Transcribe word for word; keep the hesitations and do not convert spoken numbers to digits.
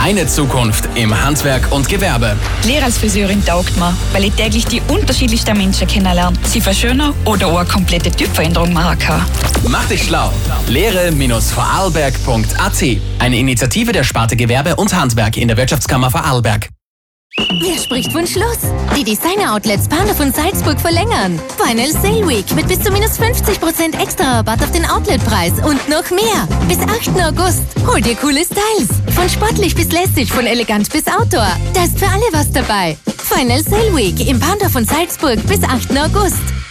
Deine Zukunft im Handwerk und Gewerbe. Lehre als Friseurin taugt mir, weil ich täglich die unterschiedlichsten Menschen kennenlerne, sie verschönern oder auch eine komplette Typveränderung machen kann. Mach dich schlau. Lehre Vorarlberg Punkt a t. Eine Initiative der Sparte Gewerbe und Handwerk in der Wirtschaftskammer Vorarlberg. Wer spricht von Schluss? Die Designer-Outlets Pandorf und Salzburg verlängern. Final Sale Week mit bis zu minus fünfzig Prozent extra Rabatt auf den Outletpreis und noch mehr. Bis achten August. Hol dir coole Styles. Von sportlich bis lässig, von elegant bis Outdoor. Da ist für alle was dabei. Final Sale Week in Pandorf und Salzburg bis achten August.